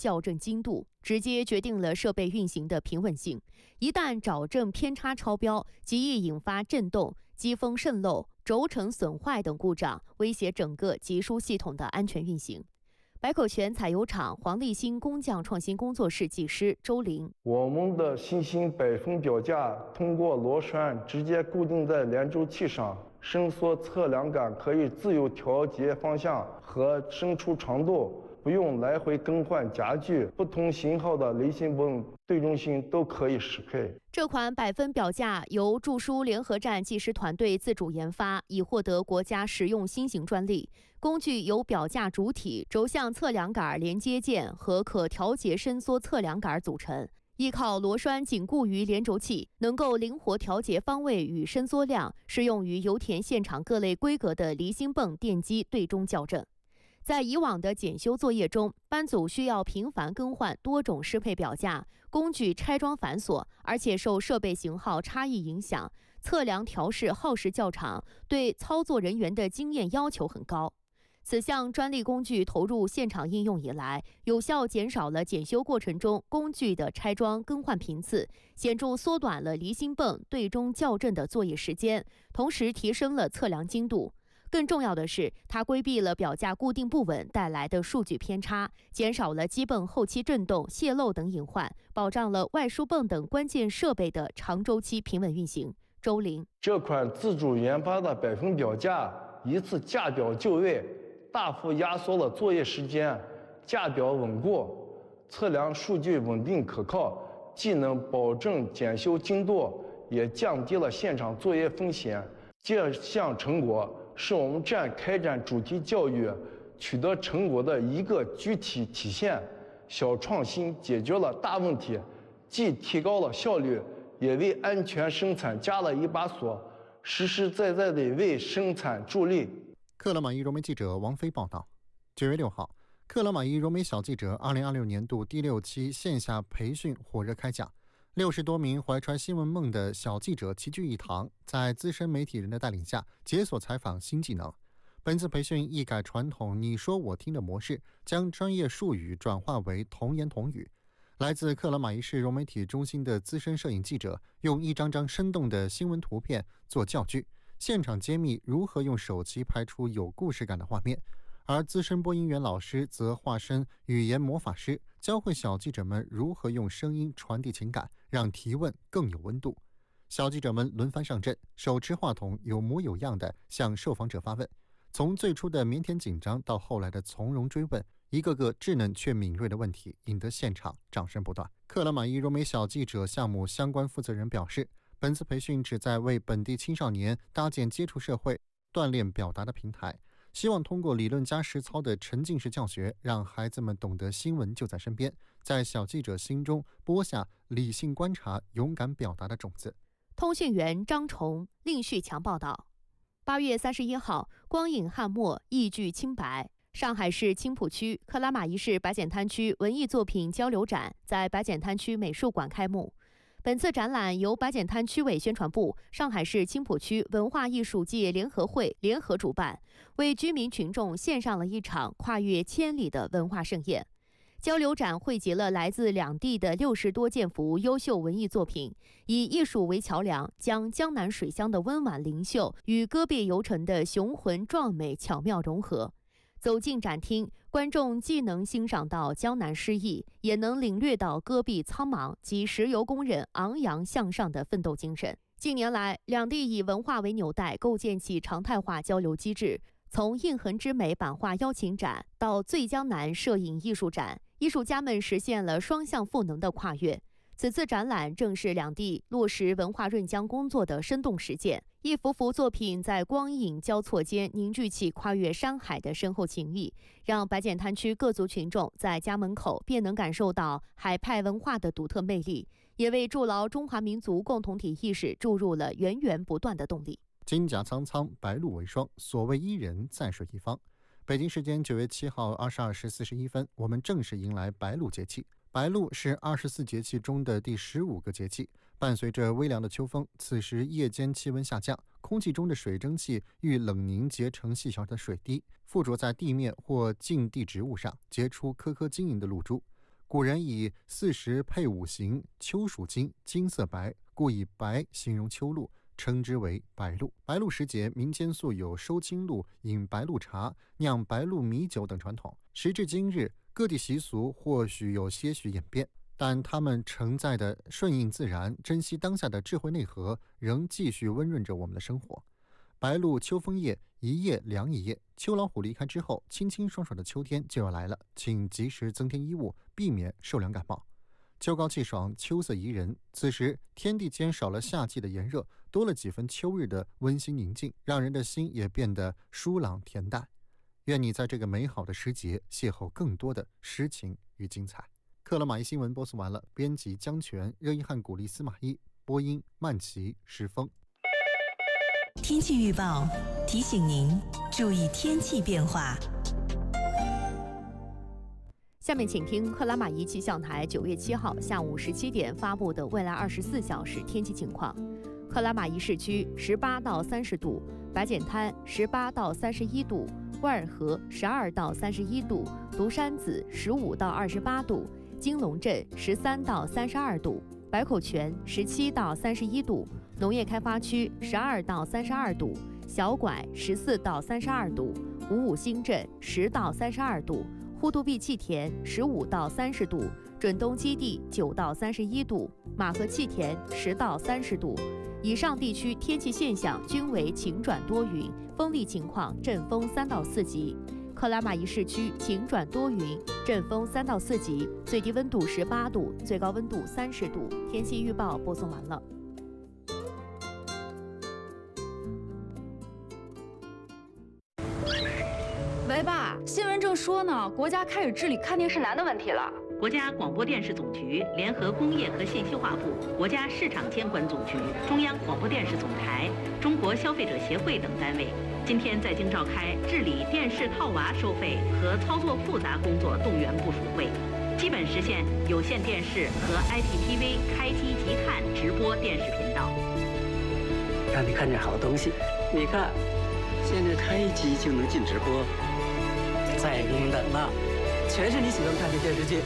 校正精度，直接决定了设备运行的平稳性。一旦找正偏差超标，极易引发震动、机锋渗漏、轴承损坏等故障，威胁整个集输系统的安全运行。百口泉采油厂黄立新工匠创新工作室技师周林： 我们的新型百分表架通过螺栓直接固定在连轴器上，伸缩测量杆可以自由调节方向和伸出长度，不用来回更换夹具，不同型号的离心泵对中心都可以适配。 这款百分表架由著书联合站技师团队自主研发，已获得国家实用新型专利。工具由表架主体、轴向测量杆连接件和可调节伸缩测量杆组成。依靠螺栓紧固于连轴器，能够灵活调节方位与伸缩量，适用于油田现场各类规格的离心泵电机对中校正。在以往的检修作业中，班组需要频繁更换多种适配表架，工具拆装繁琐，而且受设备型号差异影响，测量调试耗时较长，对操作人员的经验要求很高。此项专利工具投入现场应用以来，有效减少了检修过程中工具的拆装更换频次，显著缩短了离心泵对中校正的作业时间，同时提升了测量精度。更重要的是，它规避了表架固定不稳带来的数据偏差，减少了基泵后期震动、泄漏等隐患，保障了外输泵等关键设备的长周期平稳运行。周林： 这款自主研发的百分表架一次架表就位，大幅压缩了作业时间，架表稳固，测量数据稳定可靠，既能保证检修精度，也降低了现场作业风险。这项成果是我们站开展主题教育取得成果的一个具体体现。小创新解决了大问题，既提高了效率，也为安全生产加了一把锁，实实在在地为生产助力。 克拉玛依融媒记者王飞报道。9月6号，克拉玛依融媒小记者2026年度第6期线下培训火热开讲。60多名怀揣新闻梦的小记者齐聚一堂，在资深媒体人的带领下，解锁采访新技能。本次培训一改传统你说我听的模式，将专业术语转化为童言童语。来自克拉玛依市融媒体中心的资深摄影记者，用一张张生动的新闻图片做教具，现场揭秘如何用手机拍出有故事感的画面。而资深播音员老师则化身语言魔法师，教会小记者们如何用声音传递情感，让提问更有温度。小记者们轮番上阵，手持话筒，有模有样地向受访者发问。从最初的腼腆紧张到后来的从容追问，一个个稚嫩却敏锐的问题引得现场掌声不断。克拉玛依融媒小记者项目相关负责人表示，本次培训旨在为本地青少年搭建接触社会、锻炼表达的平台，希望通过理论加实操的沉浸式教学，让孩子们懂得新闻就在身边，在小记者心中播下理性观察、勇敢表达的种子。 通讯员张崇、令旭强报道。8月31号，光影汉墨，意句清白。上海市青浦区克拉玛依市白碱滩区文艺作品交流展在白碱滩区美术馆开幕。本次展览由白碱滩区委宣传部、上海市青浦区文化艺术界联合会联合主办，为居民群众献上了一场跨越千里的文化盛宴。交流展汇集了来自两地的60多件幅优秀文艺作品，以艺术为桥梁，将江南水乡的温婉灵秀与戈壁游城的雄浑壮美巧妙融合。走进展厅，观众既能欣赏到江南诗意，也能领略到戈壁苍茫及石油工人昂扬向上的奋斗精神。近年来，两地以文化为纽带，构建起常态化交流机制。从印痕之美版画邀请展到最江南摄影艺术展，艺术家们实现了双向赋能的跨越。此次展览正是两地落实文化润江工作的生动实践，一幅幅作品在光影交错间凝聚起跨越山海的深厚情谊，让白碱滩区各族群众在家门口便能感受到海派文化的独特魅力，也为筑牢中华民族共同体意识注入了源源不断的动力。 金甲苍苍，白露为霜，所谓伊人，在水一方。北京时间9月7号22时41分，我们正式迎来白露节气。白露是24节气中的第15个节气，伴随着微凉的秋风，此时夜间气温下降，空气中的水蒸气遇冷凝结成细小的水滴，附着在地面或近地植物上，结出颗颗晶莹的露珠。 古人以40配5行，秋属金，金色白，故以白形容秋露，称之为白露。白露时节，民间素有收金露、饮白露茶、酿白露米酒等传统。时至今日，各地习俗或许有些许演变，但他们承载的顺应自然、珍惜当下的智慧内核，仍继续温润着我们的生活。白露秋枫叶，一夜凉一夜。秋老虎离开之后，清清爽爽的秋天就要来了，请及时增添衣物，避免受凉感冒。秋高气爽，秋色宜人，此时天地间少了夏季的炎热，多了几分秋日的温馨宁静，让人的心也变得舒朗恬淡。愿你在这个美好的时节邂逅更多的诗情与精彩。克拉玛依新闻播送完了，编辑江泉，热依汉、古丽、司马懿，播音曼琪、石峰。 天气预报提醒您注意天气变化。 下面请听克拉玛依气象台9月7号下午17点发布的未来24小时天气情况。克拉玛依市区18到30度，白碱滩18到31度，万尔河12到31度，独山子15到28度，金龙镇13到32度，白口泉17到31度，农业开发区12到32度，小拐14到32度，五五新镇10到32度，呼杜壁气田15到30度，准东基地9到31度，马河气田10到30度。以上地区天气现象均为晴转多云，风力情况阵风3到4级。克拉玛依市区晴转多云，阵风3到4级，最低温度18度，最高温度30度。天气预报播送完了。 喂，爸，新闻正说呢，国家开始治理看电视难的问题了。 国家广播电视总局联合工业和信息化部、国家市场监管总局、中央广播电视总台、中国消费者协会等单位，今天在京召开治理电视套娃收费和操作复杂工作动员部署会，基本实现有线电视和 IPTV 开机即看直播电视频道。 让你看见好东西，你看，现在开机就能进直播，再不用等了，全是你喜欢看的电视剧。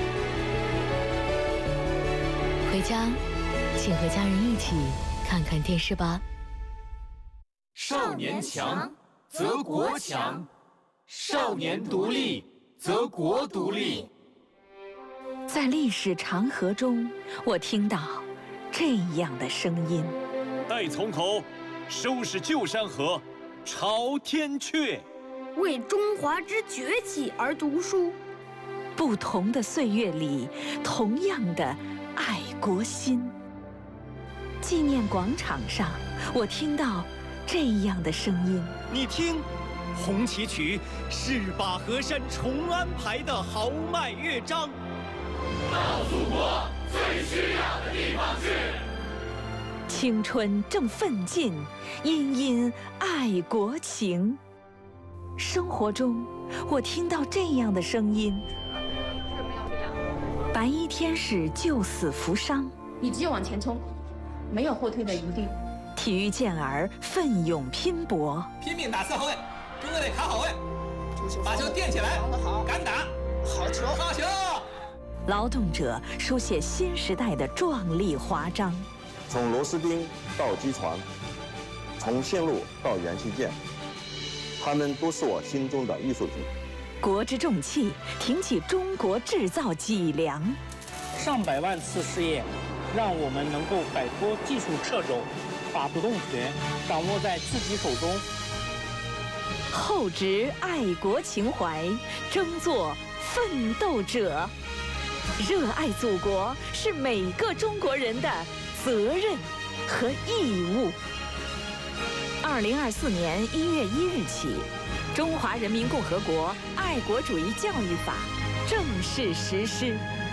回家，请和家人一起看看电视吧。 少年强则国强，少年独立则国独立。 在历史长河中，我听到这样的声音： 待从口，收拾旧山河，朝天阙。 为中华之崛起而读书。 不同的岁月里，同样的爱国心。纪念广场上，我听到这样的声音： 你听，红旗曲是把河山重安排的豪迈乐章。 到祖国最需要的地方去。 青春正奋进，殷殷爱国情。生活中，我听到这样的声音：白衣天使救死扶伤， 你只有往前冲，没有后退的余地。 体育健儿奋勇拼搏， 拼命打4后卫，中卫得卡好位，把球垫起来，敢打，好球，好球！ 劳动者书写新时代的壮丽华章。 从螺丝钉到机床，从线路到元器件，他们都是我心中的艺术品。 国之重器，挺起中国制造脊梁。 上百万次试验，让我们能够摆脱技术掣肘，把主动权掌握在自己手中。 厚植爱国情怀，争做奋斗者。热爱祖国是每个中国人的责任和义务。2024年1月1日起，《中华人民共和国爱国主义教育法》正式实施。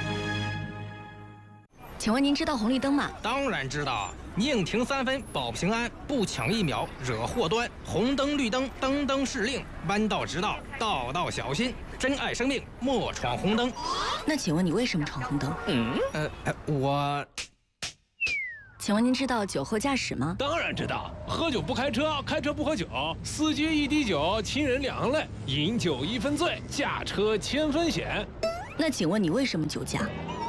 请问您知道红绿灯吗？ 当然知道，宁停3分保平安，不抢1秒惹祸端。红灯绿灯，灯灯是令，弯道直道，道道小心。珍爱生命，莫闯红灯。 那请问你为什么闯红灯？ 我。 请问您知道酒后驾驶吗？ 当然知道，喝酒不开车，开车不喝酒，司机1滴酒，亲人2行泪，饮酒1分醉，驾车1000分险。 那请问你为什么酒驾？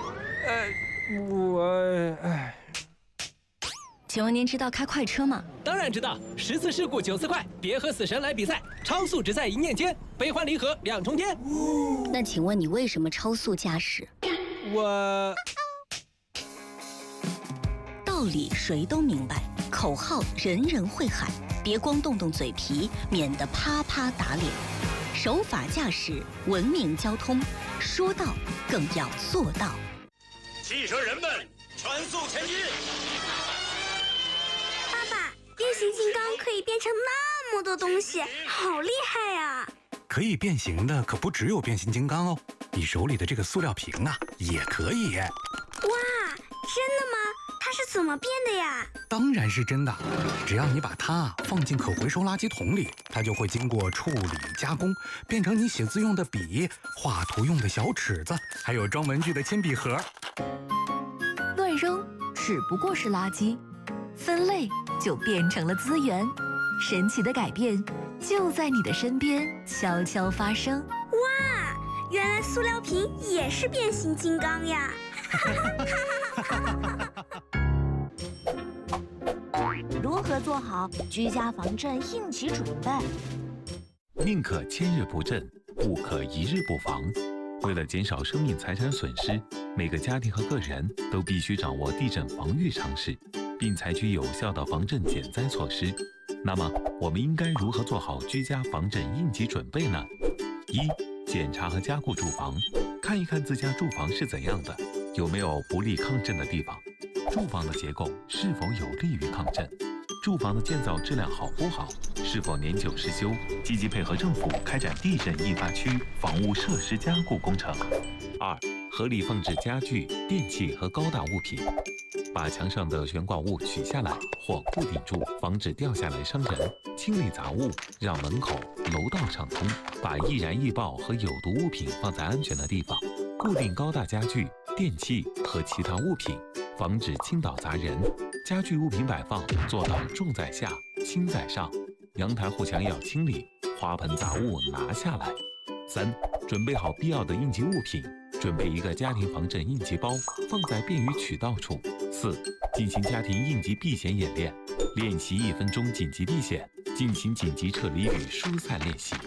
请问您知道开快车吗？ 当然知道，10次事故9次快，别和死神来比赛，超速只在一念间，悲欢离合2重天。 那请问你为什么超速驾驶？道理谁都明白，口号人人会喊，别光动动嘴皮，免得啪啪打脸。守法驾驶，文明交通，说到更要做到。 汽车人们，全速前进！ 爸爸，变形金刚可以变成那么多东西，好厉害呀！ 可以变形的可不只有变形金刚哦，你手里的这个塑料瓶啊，也可以。 哇，真的吗？它是怎么变的呀？ 当然是真的，只要你把它放进可回收垃圾桶里，它就会经过处理加工，变成你写字用的笔、画图用的小尺子，还有装文具的铅笔盒。 乱扔只不过是垃圾，分类就变成了资源。神奇的改变就在你的身边悄悄发生。 哇，原来塑料瓶也是变形金刚呀！ 如何做好居家防震应急准备？ 宁可千日不震，不可一日不防。为了减少生命财产损失，每个家庭和个人都必须掌握地震防御常识，并采取有效的防震减灾措施。那么，我们应该如何做好居家防震应急准备呢？1. 检查和加固住房，看一看自家住房是怎样的，有没有不利抗震的地方，住房的结构是否有利于抗震，住房的建造质量好不好，是否年久失修，积极配合政府开展地震易发区房屋设施加固工程。2. 合理放置家具、电器和高大物品，把墙上的悬挂物取下来或固定住，防止掉下来伤人。清理杂物，让门口、楼道畅通。把易燃易爆和有毒物品放在安全的地方，固定高大家具、电器和其他物品，防止倾倒砸人。家具物品摆放做到重在下，轻在上。阳台护墙要清理，花盆杂物拿下来。3. 准备好必要的应急物品，准备一个家庭防震应急包，放在便于取到处。4. 进行家庭应急避险演练，练习1分钟紧急避险，进行紧急撤离与疏散练习。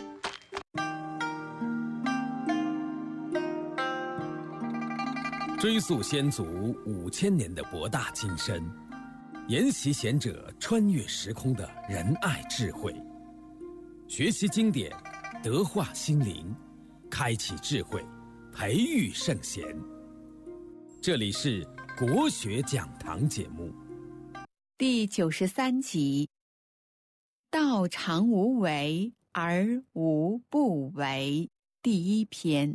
追溯先祖5000年的博大精深，研习贤者穿越时空的仁爱智慧，学习经典，德化心灵，开启智慧，培育圣贤。这里是国学讲堂节目第93集，道常无为而无不为，第1篇。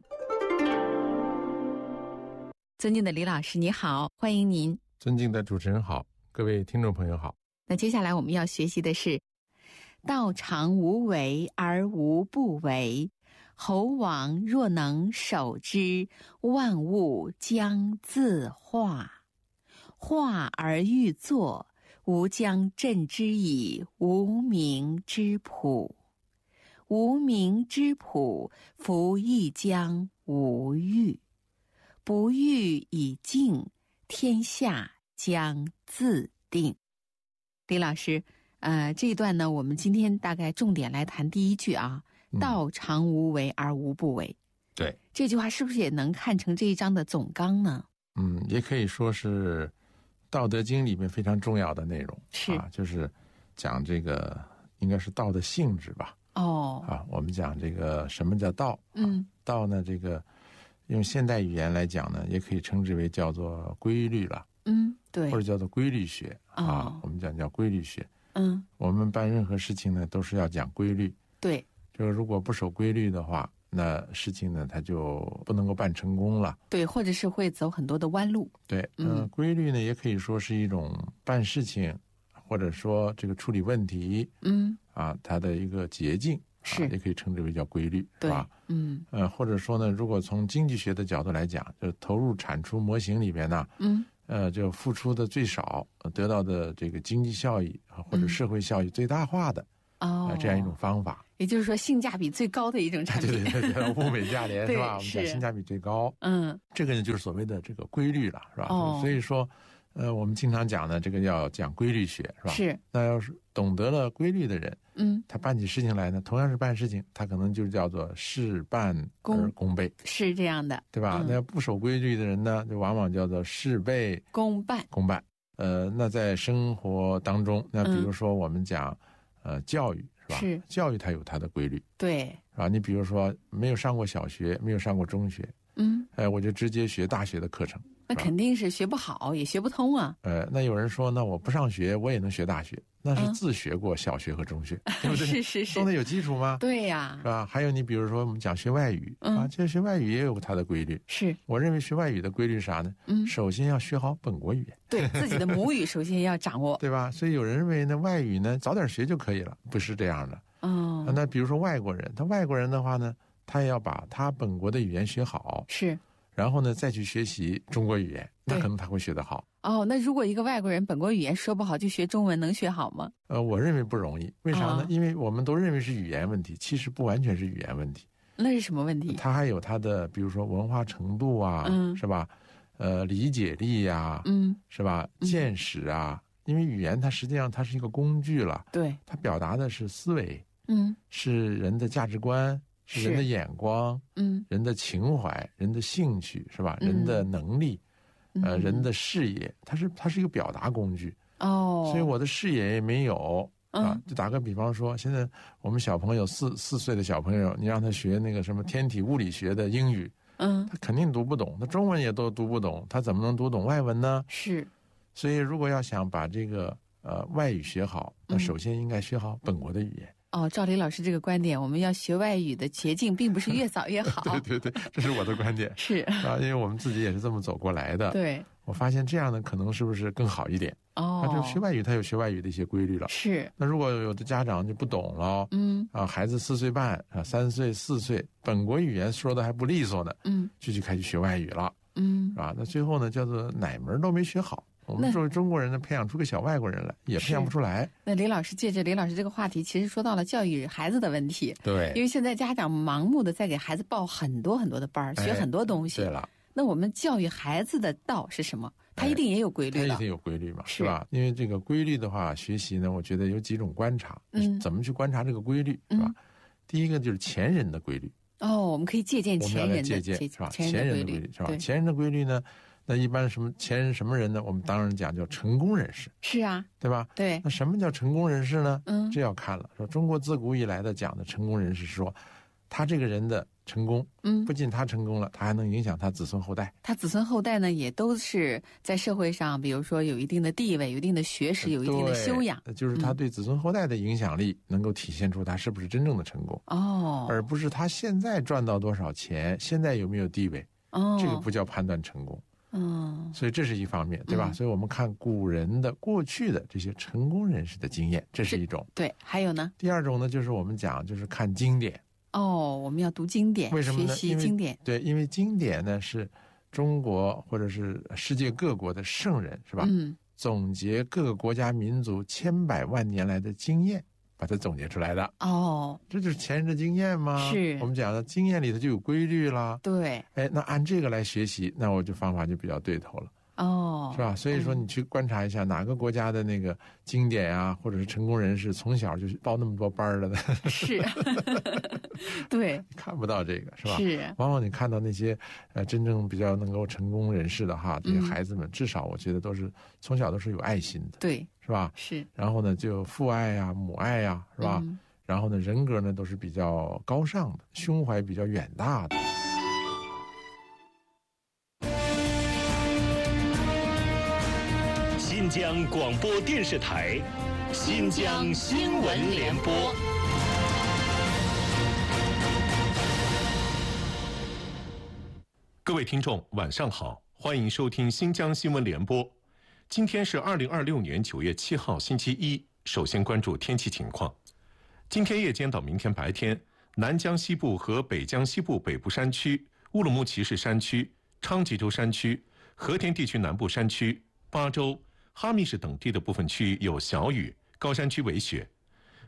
尊敬的李老师你好，欢迎您。 尊敬的主持人好，各位听众朋友好。 那接下来我们要学习的是道常无为而无不为，侯王若能守之，万物将自化。化而欲作，吾将镇之以无名之朴。无名之朴，夫亦将无欲。不欲以静，天下将自定。李老师，这一段呢，我们今天大概重点来谈第1句啊，道常无为而无不为。 对， 这句话是不是也能看成这一章的总纲呢？ 也可以说是《道德经》里面非常重要的内容。 是啊，就是讲这个应该是道的性质吧。我们讲这个什么叫道？道呢，这个用现代语言来讲呢，也可以称之为叫做规律了。 对， 或者叫做规律学我们讲叫规律学。我们办任何事情呢，都是要讲规律。 对， 这个如果不守规律的话，那事情呢，它就不能够办成功了。 对，或者是会走很多的弯路。 对，规律呢，也可以说是一种办事情，或者说这个处理问题，它的一个捷径。 是， 也可以称之为叫规律， 对吧？或者说呢，如果从经济学的角度来讲，就是投入产出模型里边呢，就付出的最少，得到的这个经济效益或者社会效益最大化的，这样一种方法。 也就是说性价比最高的一种产品。 对，物美价廉是吧？我们讲性价比最高。这个呢就是所谓的这个规律了，是吧？所以说，我们经常讲的这个要讲规律学，是吧？ 是。 那要是懂得了规律的人，他办起事情来呢，同样是办事情，他可能就叫做事半而功倍， 是这样的， 对吧？那不守规律的人呢，就往往叫做事倍功半。 那在生活当中，那比如说我们讲，教育是吧？ 是教育它有它的规律， 对， 是吧？你比如说没有上过小学，没有上过中学，我就直接学大学的课程， 那肯定是学不好，也学不通啊。 那有人说，那我不上学，我也能学大学，那是自学过小学和中学，对不对？ 是， 总得有基础吗？ 对呀， 是吧？还有你比如说我们讲学外语这学外语也有它的规律。 是， 我认为学外语的规律是啥呢？首先要学好本国语言， 对自己的母语首先要掌握， 对吧？所以有人认为呢，外语呢早点学就可以了，不是这样的。那比如说外国人，他外国人的话呢，他也要把他本国的语言学好， 是， 然后呢再去学习中国语言，那可能他会学得好。 那如果一个外国人本国语言说不好，就学中文，能学好吗？ 我认为不容易。为啥呢？因为我们都认为是语言问题，其实不完全是语言问题。 那是什么问题？ 它还有它的，比如说文化程度啊，是吧？理解力呀，是吧？见识啊。因为语言它实际上它是一个工具了， 对， 它表达的是思维，是人的价值观，是人的眼光，人的情怀，人的兴趣，是吧？人的能力，人的视野，它是一个表达工具。所以我的视野也没有啊。就打个比方说，现在我们小朋友4岁的小朋友，你让他学那个什么天体物理学的英语，他肯定读不懂，他中文也都读不懂，他怎么能读懂外文呢？ 是。 所以如果要想把这个外语学好，那首先应该学好本国的语言。 赵黎老师这个观点，我们要学外语的捷径并不是越早越好。 对，这是我的观点。 是啊，因为我们自己也是这么走过来的。 对， 我发现这样呢，可能是不是更好一点？就学外语，它有学外语的一些规律了。 是。 那如果有的家长就不懂了，孩子4岁半3岁4岁，本国语言说的还不利索呢，就开始学外语了，是吧？那最后呢，叫做哪门都没学好。我们作为中国人呢，培养出个小外国人来，也培养不出来。 那李老师借着李老师这个话题，其实说到了教育孩子的问题。 对， 因为现在家长盲目的在给孩子报很多很多的班，学很多东西。 对了， 那我们教育孩子的道是什么？他一定也有规律的。 他一定有规律嘛，是吧？因为这个规律的话，学习呢，我觉得有几种观察。怎么去观察这个规律，是吧？第一个就是前人的规律。 我们可以借鉴前人的是吧？前人的规律是吧？前人的规律呢？那一般前人什么人呢？我们当然讲叫成功人士。 是啊， 对吧？ 对。 那什么叫成功人士呢？这要看了。说中国自古以来的讲的成功人士，说他这个人的成功，不仅他成功了，他还能影响他子孙后代。 他子孙后代呢，也都是在社会上，比如说有一定的地位、有一定的学识、有一定的修养。 就是他对子孙后代的影响力，能够体现出他是不是真正的成功。而不是他现在赚到多少钱，现在有没有地位。这个不叫判断成功。所以这是一方面，对吧？所以我们看古人的过去的这些成功人士的经验，这是一种。 对，还有呢？ 第二种呢，就是我们讲就是看经典。 我们要读经典， 为什么呢？ 学习经典。 对，因为经典呢是中国或者是世界各国的圣人，是吧？总结各个国家民族千百万年来的经验，把它总结出来的。这就是前人的经验吗？ 是。 我们讲的经验里头就有规律啦。 对。 那按这个来学习，那我就方法就比较对头了。是吧？所以说你去观察一下哪个国家的那个经典啊，或者是成功人士，从小就报那么多班了的。 是。对。 看不到这个，是吧？ 是。 往往你看到那些真正比较能够成功人士的哈，这些孩子们，至少我觉得都是从小都是有爱心的。 对。 是吧？ 是。 然后呢，就有父爱呀、母爱呀，是吧？然后呢，人格呢都是比较高尚的，胸怀比较远大的。 新疆广播电视台，新疆新闻联播。 各位听众，晚上好，欢迎收听新疆新闻联播。今天是2026年9月7号，星期一。首先关注天气情况。今天夜间到明天白天，南疆西部和北疆西部北部山区、乌鲁木齐市山区、昌吉州山区、和田地区南部山区、巴州、哈密市等地的部分区域有小雨，高山区为雪。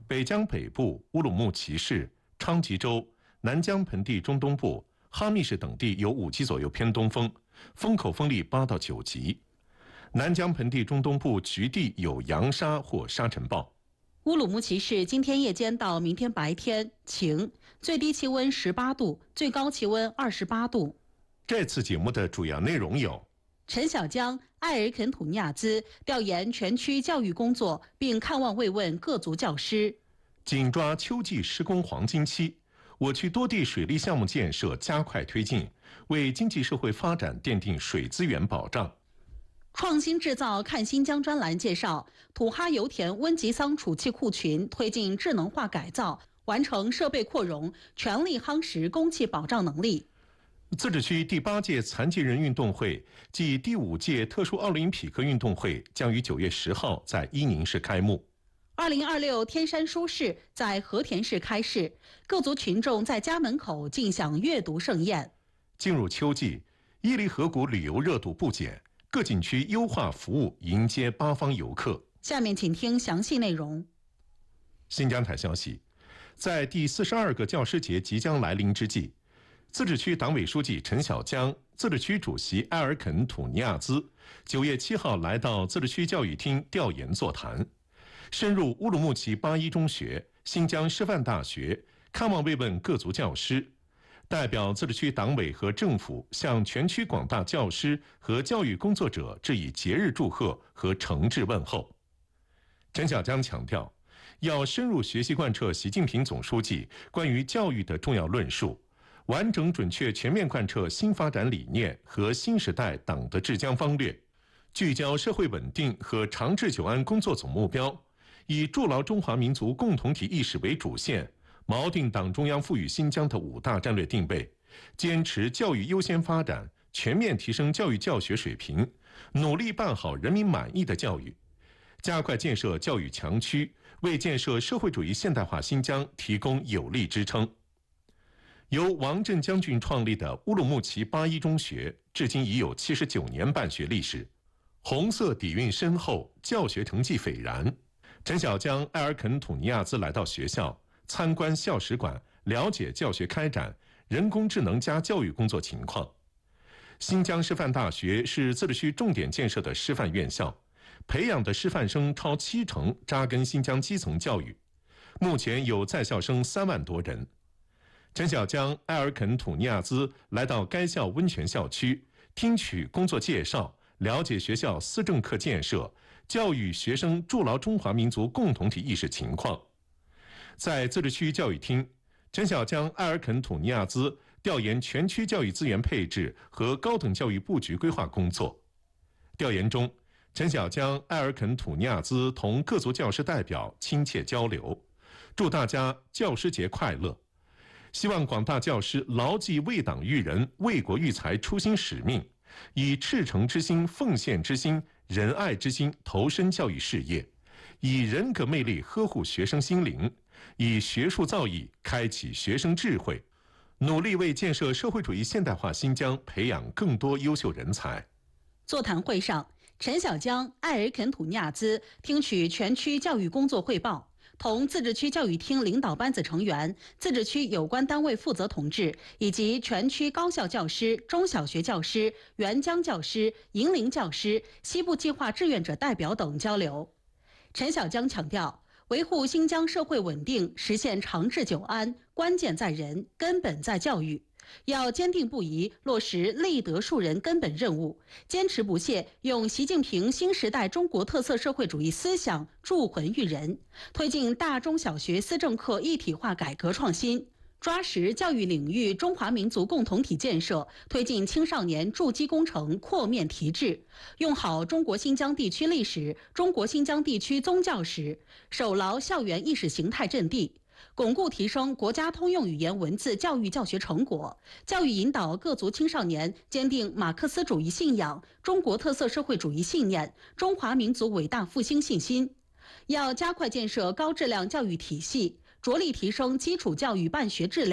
北疆北部、乌鲁木齐市、昌吉州、南疆盆地中东部、哈密市等地有5级左右偏东风，风口风力8到9级。南疆盆地中东部局地有扬沙或沙尘暴。 乌鲁木齐市今天夜间到明天白天晴，最低气温18度，最高气温28度。 这次节目的主要内容有： 陈小江、埃尔肯土尼亚兹调研全区教育工作，并看望慰问各族教师； 紧抓秋季施工黄金期，我区多地水利项目建设加快推进，为经济社会发展奠定水资源保障。 创新制造看新疆专栏介绍，土哈油田温吉桑储气库群推进智能化改造，完成设备扩容，全力夯实供气保障能力。 自治区第8届残疾人运动会暨第5届特殊奥林匹克运动会将于9月10号在伊宁市开幕。 2026天山书市在和田市开市，各族群众在家门口尽享阅读盛宴。 进入秋季，伊犁河谷旅游热度不减，各景区优化服务迎接8方游客。 下面请听详细内容。 新疆台消息，在第42个教师节即将来临之际，自治区党委书记陈小江、自治区主席埃尔肯土尼亚兹9月7号来到自治区教育厅调研座谈，深入乌鲁木齐八一中学、新疆师范大学，看望慰问各族教师，代表自治区党委和政府向全区广大教师和教育工作者致以节日祝贺和诚挚问候。陈小江强调，要深入学习贯彻习近平总书记关于教育的重要论述，完整准确全面贯彻新发展理念和新时代党的治疆方略，聚焦社会稳定和长治久安工作总目标，以筑牢中华民族共同体意识为主线，锚定党中央赋予新疆的5大战略定位，坚持教育优先发展，全面提升教育教学水平，努力办好人民满意的教育，加快建设教育强区，为建设社会主义现代化新疆提供有力支撑。由王震将军创立的乌鲁木齐八一中学，至今已有79年办学历史，红色底蕴深厚，教学成绩斐然。陈小江、埃尔肯土尼亚兹来到学校，参观校史馆，了解教学开展、人工智能加教育工作情况。新疆师范大学是自治区重点建设的师范院校，培养的师范生超70%扎根新疆基层教育，目前有在校生3万多人。陈小江、埃尔肯土尼亚兹来到该校温泉校区，听取工作介绍，了解学校思政课建设、教育学生筑牢中华民族共同体意识情况。在自治区教育厅，陈小江、埃尔肯土尼亚兹调研全区教育资源配置和高等教育布局规划工作。调研中，陈小江、埃尔肯土尼亚兹同各族教师代表亲切交流，祝大家教师节快乐。希望广大教师牢记为党育人、为国育才初心使命，以赤诚之心、奉献之心、仁爱之心投身教育事业，以人格魅力呵护学生心灵，以学术造诣开启学生智慧，努力为建设社会主义现代化新疆培养更多优秀人才。 座谈会上，陈小江、埃尔肯土尼亚兹听取全区教育工作汇报，同自治区教育厅领导班子成员、自治区有关单位负责同志以及全区高校教师、中小学教师、援疆教师、营龄教师、西部计划志愿者代表等交流。陈小江强调，维护新疆社会稳定、实现长治久安，关键在人，根本在教育。要坚定不移落实立德树人根本任务，坚持不懈用习近平新时代中国特色社会主义思想铸魂育人，推进大中小学思政课一体化改革创新，抓实教育领域中华民族共同体建设，推进青少年筑基工程扩面提质，用好中国新疆地区历史、中国新疆地区宗教史，守牢校园意识形态阵地，巩固提升国家通用语言文字教育教学成果，教育引导各族青少年坚定马克思主义信仰、中国特色社会主义信念、中华民族伟大复兴信心。要加快建设高质量教育体系，着力提升基础教育办学质量，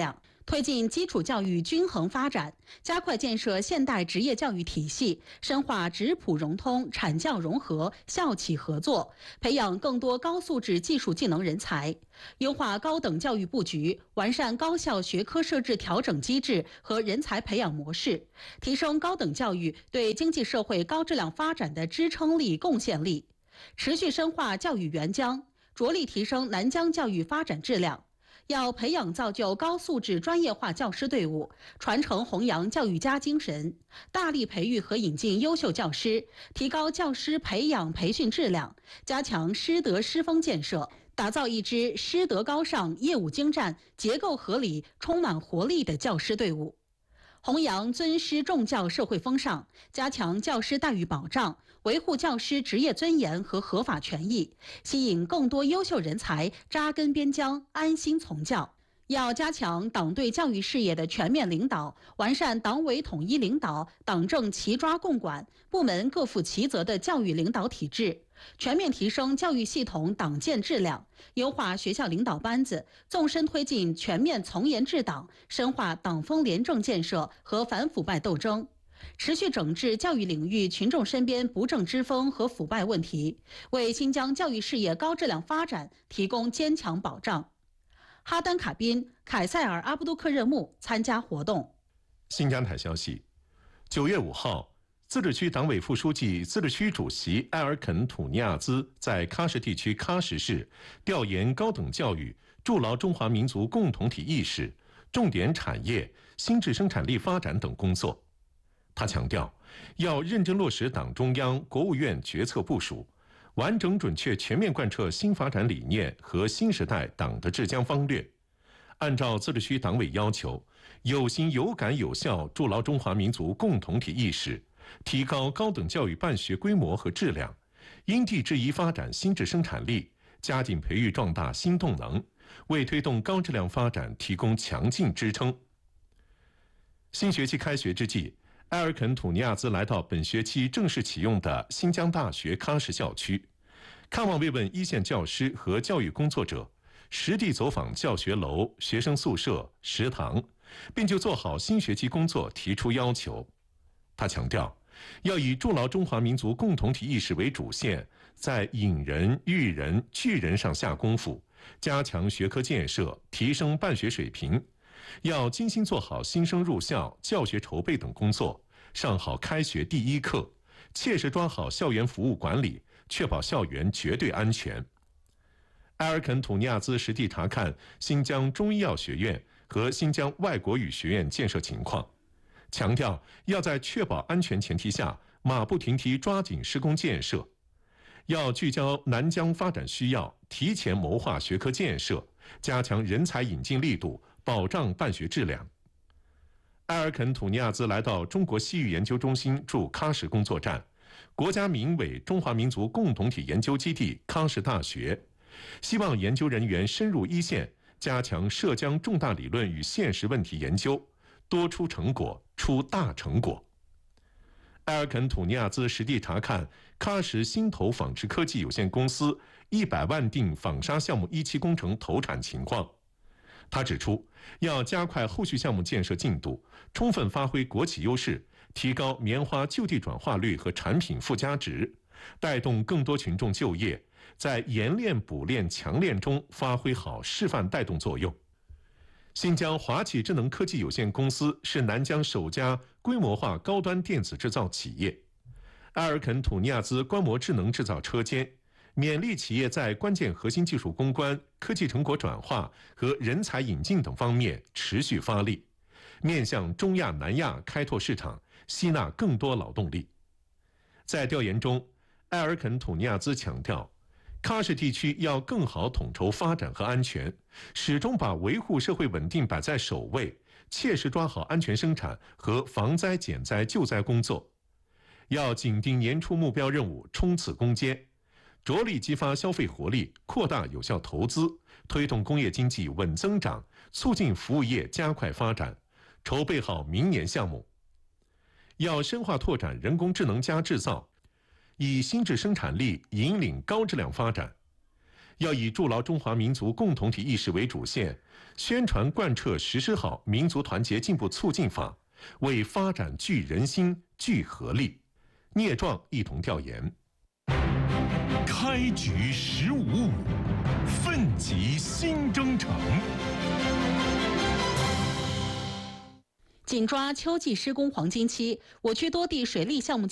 推进基础教育均衡发展，加快建设现代职业教育体系，深化职普融通、产教融合、校企合作，培养更多高素质技术技能人才，优化高等教育布局，完善高校学科设置调整机制和人才培养模式，提升高等教育对经济社会高质量发展的支撑力、贡献力，持续深化教育援疆，着力提升南疆教育发展质量。要培养造就高素质专业化教师队伍，传承弘扬教育家精神，大力培育和引进优秀教师，提高教师培养培训质量，加强师德师风建设，打造一支师德高尚、业务精湛、结构合理、充满活力的教师队伍。弘扬尊师重教社会风尚，加强教师待遇保障，维护教师职业尊严和合法权益，吸引更多优秀人才扎根边疆，安心从教。要加强党对教育事业的全面领导，完善党委统一领导、党政齐抓共管、部门各负其责的教育领导体制，全面提升教育系统党建质量，优化学校领导班子，纵深推进全面从严治党，深化党风廉政建设和反腐败斗争，持续整治教育领域群众身边不正之风和腐败问题，为新疆教育事业高质量发展提供坚强保障。哈丹卡宾、凯塞尔阿布杜克热木参加活动。 新疆台消息，9月5号，自治区党委副书记、自治区主席埃尔肯·土尼亚兹在喀什地区喀什市调研高等教育筑牢中华民族共同体意识、重点产业、新质生产力发展等工作。他强调，要认真落实党中央、国务院决策部署，完整准确全面贯彻新发展理念和新时代党的治疆方略，按照自治区党委要求，有心有感有效筑牢中华民族共同体意识，提高高等教育办学规模和质量，因地制宜发展新质生产力，加紧培育壮大新动能，为推动高质量发展提供强劲支撑。新学期开学之际，埃尔肯·土尼亚兹来到本学期正式启用的新疆大学喀什校区，看望慰问一线教师和教育工作者，实地走访教学楼、学生宿舍、食堂，并就做好新学期工作提出要求。他强调，要以筑牢中华民族共同体意识为主线，在引人、育人、聚人上下功夫，加强学科建设，提升办学水平。要精心做好新生入校、教学筹备等工作，上好开学第一课，切实抓好校园服务管理，确保校园绝对安全。埃尔肯·土尼亚兹实地查看新疆中医药学院和新疆外国语学院建设情况，强调要在确保安全前提下，马不停蹄抓紧施工建设。要聚焦南疆发展需要，提前谋划学科建设，加强人才引进力度，保障办学质量。埃尔肯·土尼亚兹来到中国西域研究中心驻喀什工作站、国家民委中华民族共同体研究基地喀什大学，希望研究人员深入一线，加强涉疆重大理论与现实问题研究，多出成果，出大成果。埃尔肯·土尼亚兹实地查看喀什新投纺织科技有限公司100万锭纺纱项目1期工程投产情况。他指出，要加快后续项目建设进度，充分发挥国企优势，提高棉花就地转化率和产品附加值，带动更多群众就业，在研炼、补炼、强炼中发挥好示范带动作用。新疆华企智能科技有限公司是南疆首家规模化高端电子制造企业。埃尔肯·土尼亚兹观摩智能制造车间，勉励企业在关键核心技术攻关、科技成果转化和人才引进等方面持续发力，面向中亚、南亚开拓市场，吸纳更多劳动力。在调研中，埃尔肯·土尼亚兹强调，喀什地区要更好统筹发展和安全，始终把维护社会稳定摆在首位，切实抓好安全生产和防灾减灾救灾工作。要紧盯年初目标任务，冲刺攻坚，着力激发消费活力，扩大有效投资，推动工业经济稳增长，促进服务业加快发展，筹备好明年项目。要深化拓展人工智能加制造，以新质生产力引领高质量发展。 要以筑牢中华民族共同体意识为主线，宣传贯彻实施好民族团结进步促进法，为发展聚人心、聚合力。聂壮一同调研。 开局15，奋楫新征程。 紧抓秋季施工黄金期，我区多地水利项目